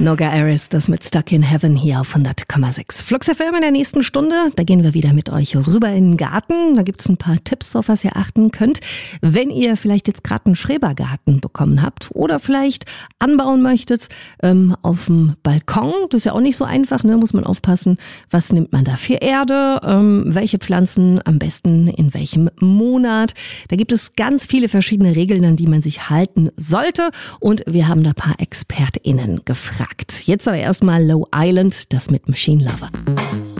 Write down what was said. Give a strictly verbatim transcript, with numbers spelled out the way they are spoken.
Noga Aris, das mit Stuck in Heaven hier auf hundert Komma sechs. Flux F M in der nächsten Stunde, da gehen wir wieder mit euch rüber in den Garten. Da gibt's ein paar Tipps, auf was ihr achten könnt. Wenn ihr vielleicht jetzt gerade einen Schrebergarten bekommen habt oder vielleicht anbauen möchtet ähm, auf dem Balkon, das ist ja auch nicht so einfach, ne? Muss man aufpassen, was nimmt man da für Erde, ähm, welche Pflanzen am besten in welchem Monat. Da gibt es ganz viele verschiedene Regeln, an die man sich halten sollte, und wir haben da ein paar ExpertInnen gefragt. Jetzt aber erstmal Low Island, das mit Machine Lover.